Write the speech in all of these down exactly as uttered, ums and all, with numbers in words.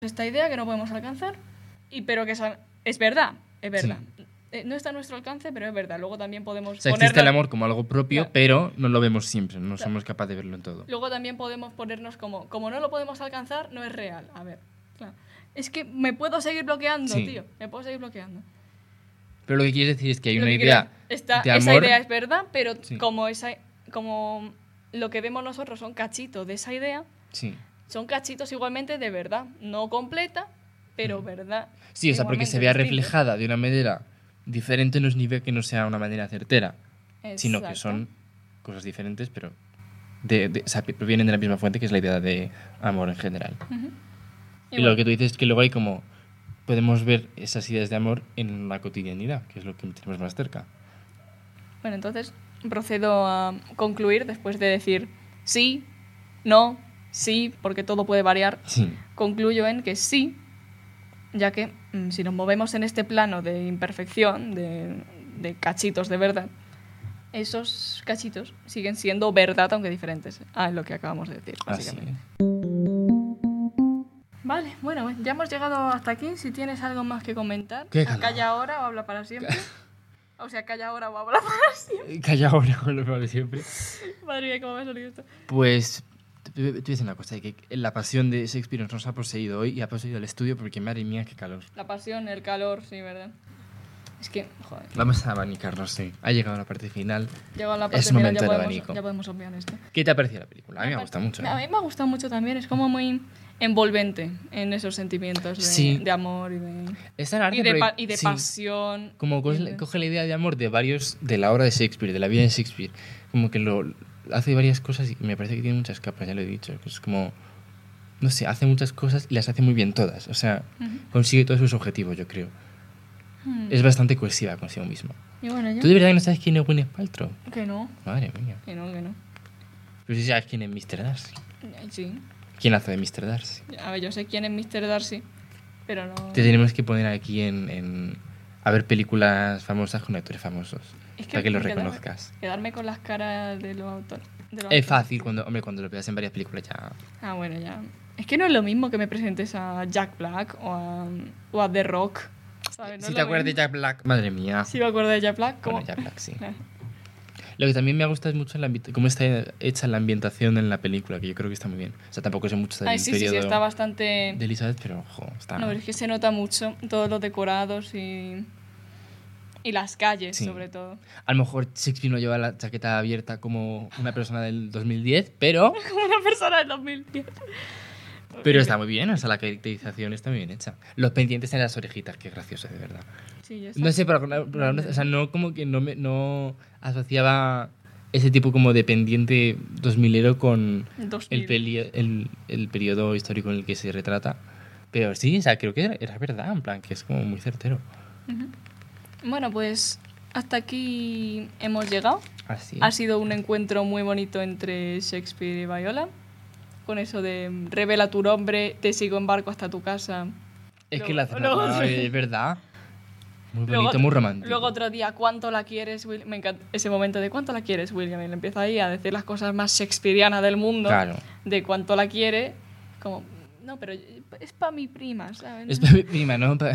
esta idea que no podemos alcanzar, y pero que es, es verdad, es verdad. Sí. Eh, no está a nuestro alcance, pero es verdad. Luego también podemos O sea, ponernos... existe el amor como algo propio, Claro. pero no lo vemos siempre, no Claro. somos capaces de verlo en todo. Luego también podemos ponernos como, como no lo podemos alcanzar, no es real. A ver, claro. Es que me puedo seguir bloqueando, Sí. tío. Me puedo seguir bloqueando. Pero lo que quieres decir es que hay Lo una que idea quiero- está, de amor... Esa idea es verdad, pero Sí. como, esa, como lo que vemos nosotros son cachitos de esa idea, Sí. son cachitos igualmente de verdad. No completa, pero verdad. Sí, o sea, porque se vea igualmente distinta. reflejada de una manera diferente no significa que no sea una manera certera, sino que Exacto. son cosas diferentes, pero de, de- o sea, que provienen de la misma fuente, que es la idea de amor en general. Ujú. Y, Y lo bueno, que tú dices es que luego hay como... Podemos ver esas ideas de amor en la cotidianidad, que es lo que tenemos más cerca. bueno, entonces procedo a concluir después de decir sí, no, sí, porque todo puede variar. Sí. Concluyo en que sí, ya que mm, si nos movemos en este plano de imperfección, de, de cachitos de verdad, esos cachitos siguen siendo verdad, aunque diferentes. Ah, es lo que acabamos de decir, Así básicamente. es. Vale, bueno, ya hemos llegado hasta aquí. Si tienes algo más que comentar, Qué calor. calla ahora o habla para siempre. O sea, calla ahora o habla para siempre. Calla ahora con lo de siempre. Madre mía, cómo me ha salido esto. Pues te te voy a decir una cosa, que la pasión de Shakespeare nos ha poseído hoy y ha poseído el estudio porque madre mía, qué calor. La pasión, el calor, sí, ¿verdad? Es que, joder, Vamos a abanicarnos, sí. Ha llegado la parte final. llegado a la parte Es final, momento ya del podemos, abanico. ya podemos obviar esto. ¿Qué te ha parecido la película? A mí me ha gustado mucho. A ¿eh? mí me ha gustado mucho también, es como muy envolvente en esos sentimientos de, Sí. de amor y de, Está en arte, y de, pero- pa- y de sí. pasión. Como y coge, de- coge la idea de amor de varios, de la obra de Shakespeare, de la vida de Shakespeare, como que lo hace varias cosas y me parece que tiene muchas capas, ya lo he dicho. Es como, no sé, hace muchas cosas y las hace muy bien todas. O sea, Ujú. consigue todos sus objetivos, yo creo. Hmm. Es bastante cohesiva consigo misma. Y bueno, ya. ¿Tú de verdad que no sabes quién es Gwyneth Paltrow? Que no, Madre mía. que no, que no. Pero sí sabes quién es mister Darcy. Ay, Sí. ¿Quién hace de mister Darcy? A ver, yo sé quién es mister Darcy, pero no... Te tenemos que poner aquí en, en a ver películas famosas con actores famosos. Es que para que los quedarme- reconozcas. Quedarme con las caras de los autores. de los Es autores. fácil cuando, hombre, cuando lo veas en varias películas ya. Ah, bueno, ya. Es que no es lo mismo que me presentes a Jack Black o a, o a The Rock. ¿sabes? No Si es te lo acuerdas de mismo. Jack Black, madre mía. Sí me acuerdo de Jack Black. ¿Cómo? Bueno, Jack Black, sí. Claro. Lo que también me gusta es mucho la ambi- cómo está hecha la ambientación en la película, que yo creo que está muy bien. O sea, tampoco sé mucho del Ay, sí, sí, sí, periodo está bastante... de Elizabeth, pero ojo, está. No, pero es que se nota mucho todos los decorados y... Y las calles, Sí. sobre todo. A lo mejor Shakespeare no lleva la chaqueta abierta como una persona del dos mil diez, pero, Como una persona del dos mil diez. pero está muy bien. O sea, la caracterización está muy bien hecha. Los pendientes en las orejitas, qué gracioso, de verdad. Sí, ya está. No sé, por alguna, por alguna- o sea, no como que no, me, no asociaba ese tipo como de pendiente dos milero con dos el, mil. peli- el, el periodo histórico en el que se retrata. Pero sí, o sea, creo que era, era verdad, en plan, que es como muy certero. Ujú. Bueno, pues hasta aquí hemos llegado. Así. Ha sido un encuentro muy bonito entre Shakespeare y Viola. Con eso de revela tu nombre, te sigo en barco hasta tu casa. Es que luego- la hace luego- no, es verdad. Muy Luego bonito, otro- muy romántico. Luego otro día, ¿cuánto la quieres, William? Me encanta ese momento de ¿cuánto la quieres, William? Y le empieza ahí a decir las cosas más shakespearianas del mundo. Claro. De cuánto la quiere. Como, no, pero es para mi prima, ¿sabes? Es para mi prima, ¿no? Pa-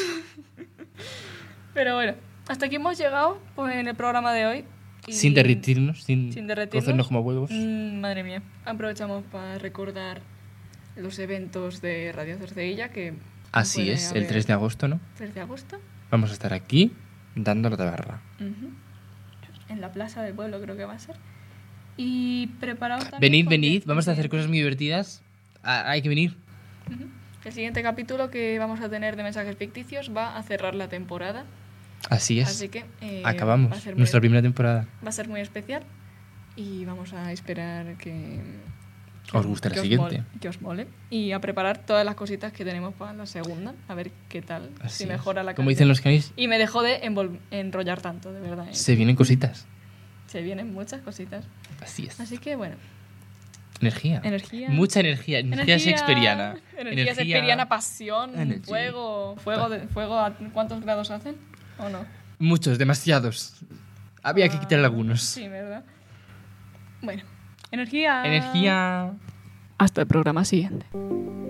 Pero bueno, hasta aquí hemos llegado pues, en el programa de hoy. Y- Sin derretirnos, sin, Sin derretirnos. cocernos como huevos. Mm, madre mía. Aprovechamos para recordar los eventos de Radio Cercedilla que... Así puede es, el haber tres de agosto, ¿no? tres de agosto. Vamos a estar aquí dando la tabarra. Ujú. En la plaza del pueblo creo que va a ser. Y preparado también... Venid, porque- venid, vamos a hacer cosas muy divertidas. Ah, hay que venir. Ujú. El siguiente capítulo que vamos a tener de mensajes ficticios va a cerrar la temporada. Así es. Así que... eh, Acabamos va a ser muy- nuestra primera temporada. Va a ser muy especial y vamos a esperar que... Os guste la que os siguiente. mole- que os mole. Y a preparar todas las cositas que tenemos para la segunda. A ver qué tal. Así si es. mejora la Como calidad. dicen los canis, Y me dejó de envol- enrollar tanto, de verdad. ¿eh? se vienen cositas. Se vienen muchas cositas. Así es. Así que bueno. Energía. Energía. Mucha energía. Energía, shakespeariana. Energía shakespeariana, pasión, Energy. fuego. Fuego, de, fuego ¿a ¿Cuántos grados hacen? ¿O no? Muchos, demasiados. Había que Ah, quitar algunos. Sí, ¿verdad? Bueno. Energía. Energía. Hasta el programa siguiente.